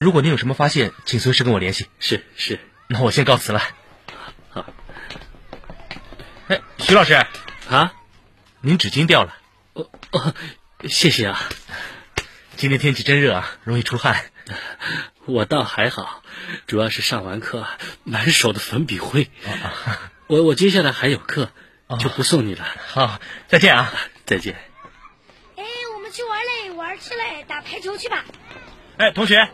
如果您有什么发现，请随时跟我联系。 是。 那我先告辞了。 好。 哎，徐老师啊， 您纸巾掉了。 谢谢啊。 今天天气真热啊，容易出汗。 我倒还好，主要是上完课满手的粉笔灰。我接下来还有课，就不送你了。 好，再见啊。 再见。 哎，我们去玩去嘞，打排球去吧。 哎，同学。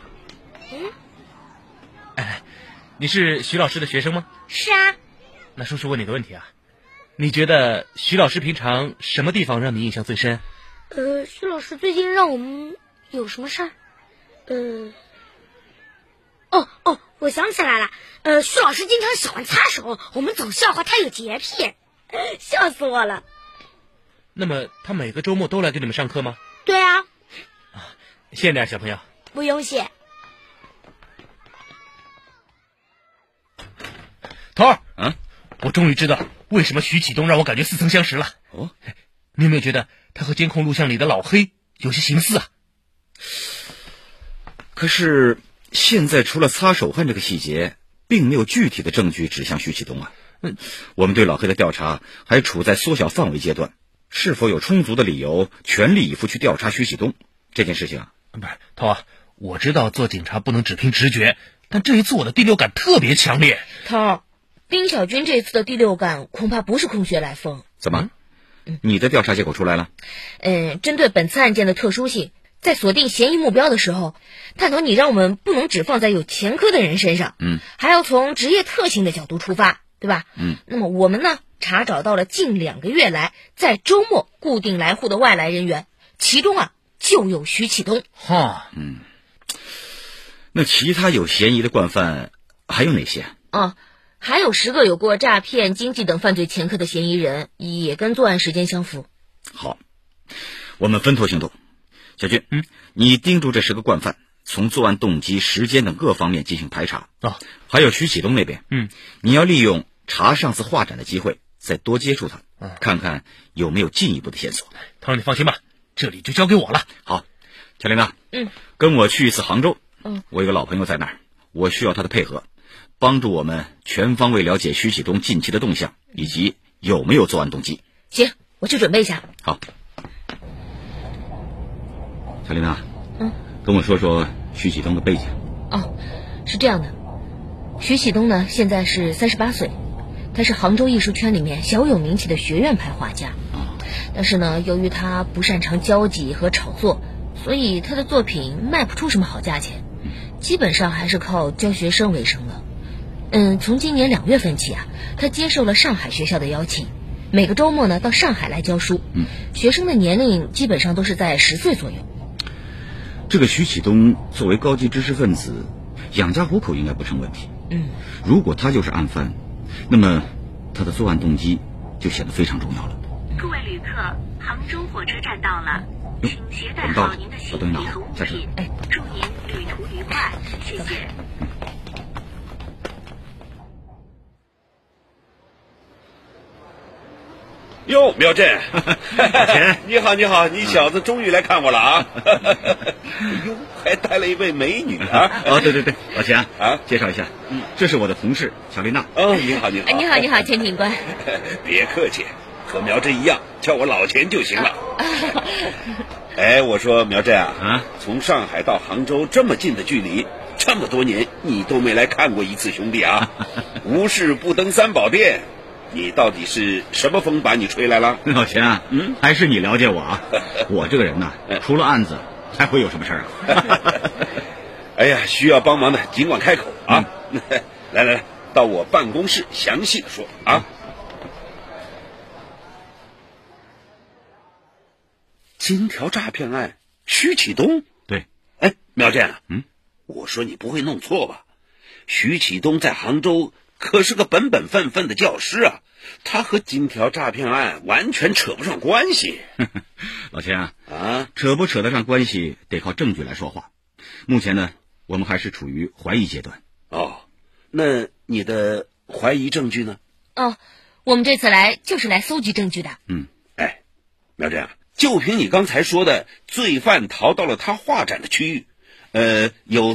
哎，你是徐老师的学生吗？ 是啊。 那叔叔问你个问题啊，你觉得徐老师平常什么地方让你印象最深？ 徐老师最近让我们有什么事儿？我想起来了，徐老师经常喜欢擦手，我们总笑话他有洁癖，笑死我了。 那么他每个周末都来给你们上课吗？ 对啊。 谢谢小朋友。 不用谢。 头儿，我终于知道为什么徐启东让我感觉似曾相识了。你有没有觉得他和监控录像里的老黑有些形似啊？ 可是现在除了擦手汗这个细节，并没有具体的证据指向徐启东啊。我们对老黑的调查还处在缩小范围阶段，是否有充足的理由全力以赴去调查徐启东这件事情啊？ 不是，头啊，我知道做警察不能只凭直觉，但这一次我的第六感特别强烈。 头，丁小军这次的第六感恐怕不是空穴来风。 怎么？你的调查结果出来了？ 针对本次案件的特殊性，在锁定嫌疑目标的时候，探头你让我们不能只放在有前科的人身上，还要从职业特性的角度出发，对吧？那么我们呢，查找到了近2个月来在周末固定来沪的外来人员，其中就有徐启东。 那其他有嫌疑的惯犯还有哪些？ 还有10个有过诈骗、经济等犯罪前科的嫌疑人，也跟作案时间相符。 好，我们分头行动。小军，你盯住这10个惯犯，从作案动机、时间等各方面进行排查。还有徐启东那边，你要利用查上次画展的机会，再多接触他，看看有没有进一步的线索。 头儿，你放心吧，这里就交给我了。 好，乔琳娜，跟我去一次杭州。我有个老朋友在那儿，我需要他的配合，帮助我们全方位了解徐启东近期的动向，以及有没有作案动机。 行，我去准备一下。 好，乔琳娜，跟我说说徐启东的背景。 是这样的，徐启东呢现在是38岁，他是杭州艺术圈里面小有名气的学院派画家。但是呢，由于他不擅长交际和炒作，所以他的作品卖不出什么好价钱，基本上还是靠教学生为生的。从今年2月份起他接受了上海学校的邀请，每个周末呢到上海来教书。学生的年龄基本上都是在10岁左右。 这个徐启东作为高级知识分子，养家糊口应该不成问题。如果他就是案犯，那么他的作案动机就显得非常重要了。 各位旅客，杭州火车站到了，请携带好您的行李和物品，祝您旅途愉快，谢谢。 哟，苗振，你好，你小子终于来看我了啊！哟，还带了一位美女啊！ 对，老钱介绍一下，这是我的同事乔丽娜。 你好。 你好，钱警官。 别客气，和苗振一样，叫我老钱就行了。我说苗振从上海到杭州这么近的距离，这么多年你都没来看过一次兄弟啊！无事不登三宝殿。你到底是什么风把你吹来了？ 老钱还是你了解我啊。我这个人除了案子还会有什么事啊？ 需要帮忙的尽管开口啊。来，到我办公室详细的说啊。金条诈骗案，徐启东。 对。 苗振我说你不会弄错吧？徐启东在杭州可是个本本分分的教师啊，他和金条诈骗案完全扯不上关系。 老钱扯不扯得上关系得靠证据来说话。目前呢，我们还是处于怀疑阶段。 那你的怀疑证据呢？ 我们这次来就是来搜集证据的。 苗振就凭你刚才说的罪犯逃到了他画展的区域，有